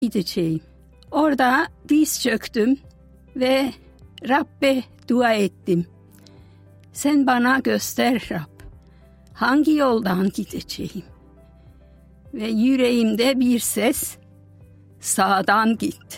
gideceğim. Orada diz çöktüm ve Rabbe dua ettim. Sen bana göster Rab, hangi yoldan gideceğim? Ve yüreğimde bir ses, sağdan git.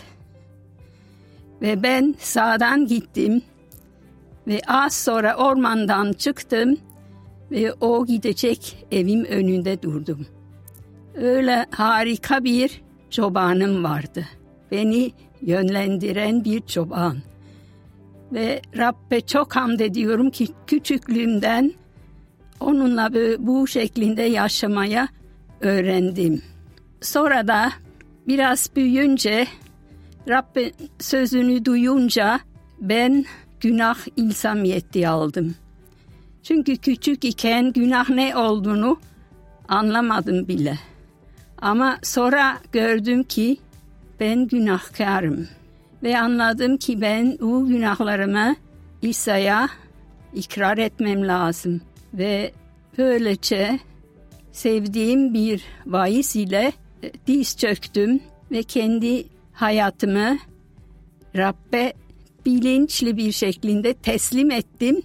Ve ben sağdan gittim ve az sonra ormandan çıktım ve o gidecek evim önünde durdum. Öyle harika bir çobanım vardı. Beni yönlendiren bir çoban. Ve Rabbe çok hamd ediyorum ki küçüklüğümden onunla bu şeklinde yaşamaya öğrendim. Sonra da biraz büyüyünce Rabbe sözünü duyunca ben günah ilsamiyeti aldım. Çünkü küçük iken günah ne olduğunu anlamadım bile. Ama sonra gördüm ki ben günahkarım. Ve anladım ki ben bu günahlarımı İsa'ya ikrar etmem lazım. Ve böylece sevdiğim bir vaiz ile diz çöktüm ve kendi hayatımı Rabbe bilinçli bir şekilde teslim ettim.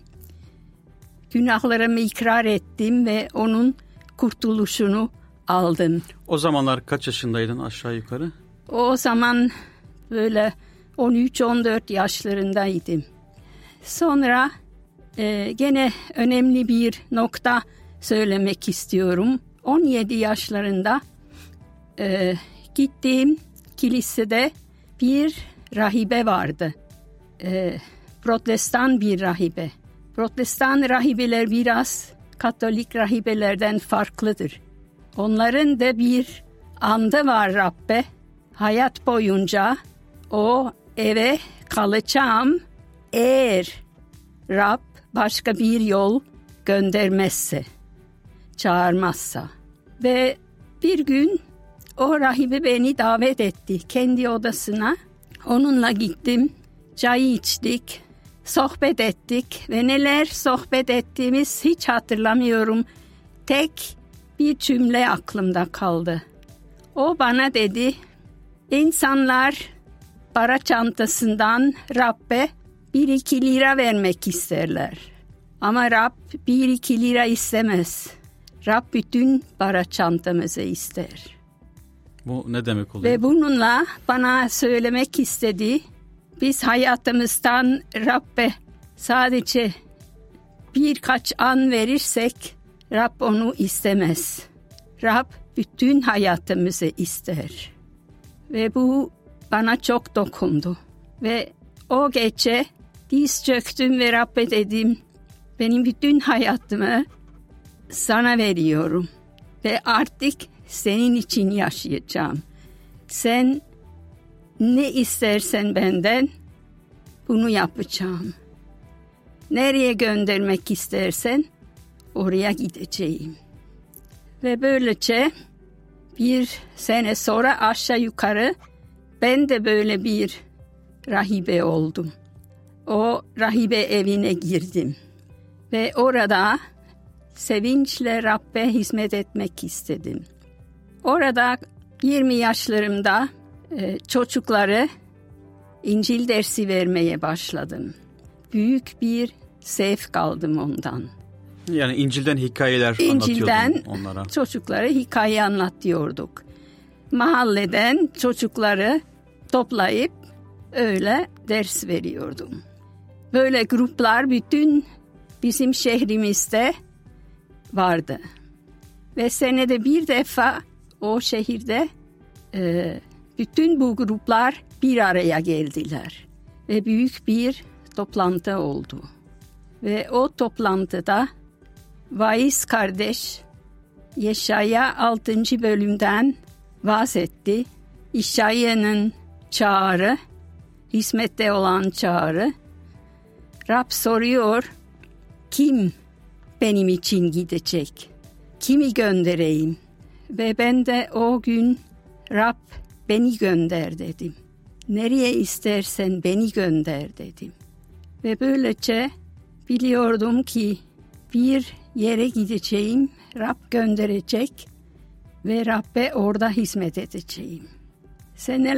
Günahlarımı ikrar ettim ve onun kurtuluşunu aldım. O zamanlar kaç yaşındaydın aşağı yukarı? O zaman böyle 13-14 yaşlarındaydım. Sonra gene önemli bir nokta söylemek istiyorum. 17 yaşlarında gittiğim kilisede bir rahibe vardı. Protestan bir rahibe. Protestan rahibeler biraz Katolik rahibelerden farklıdır. Onların da bir andı var Rabbe. Hayat boyunca o eve kalacağım eğer Rab başka bir yol göndermezse, çağırmazsa. Ve bir gün o rahibe beni davet etti kendi odasına. Onunla gittim, çay içtik, sohbet ettik ve neler sohbet ettiğimiz hiç hatırlamıyorum. Tek bir cümle aklımda kaldı. O bana dedi, insanlar para çantasından Rabbe 1-2 lira vermek isterler. Ama Rab 1-2 lira istemez. Rab bütün para çantamızı ister. Bu ne demek oluyor? Ve bununla bana söylemek istedi. Biz hayatımızdan Rabbe sadece birkaç an verirsek Rab onu istemez. Rab bütün hayatımızı ister. Ve bu bana çok dokundu. Ve o gece diz çöktüm ve Rabbe dedim, benim bütün hayatımı sana veriyorum. Ve artık senin için yaşayacağım. Sen ne istersen benden bunu yapacağım. Nereye göndermek istersen oraya gideceğim. Ve böylece bir sene sonra aşağı yukarı ben de böyle bir rahibe oldum. O rahibe evine girdim. Ve orada sevinçle Rabbe hizmet etmek istedim. Orada 20 yaşlarımda çocuklara İncil dersi vermeye başladım. Büyük bir zevk aldım ondan. Yani İncil'den hikayeler anlatıyordun onlara. Çocuklara hikaye anlatıyorduk. Mahalleden çocukları toplayıp öyle ders veriyordum. Böyle gruplar bütün bizim şehrimizde vardı. Ve senede bir defa o şehirde bütün bu gruplar bir araya geldiler. Ve büyük bir toplantı oldu. Ve o toplantıda vaiz kardeş Yeşaya 6. bölümden vaaz etti. İşaya'nın çağrı, hizmette olan çağrı. Rab soruyor, kim benim için gidecek? Kimi göndereyim? Ve ben de o gün Rab beni gönder dedim. Nereye istersen beni gönder dedim. Ve böylece biliyordum ki bir yere gideceğim, Rab gönderecek ve Rabbe orada hizmet edeceğim. Seneler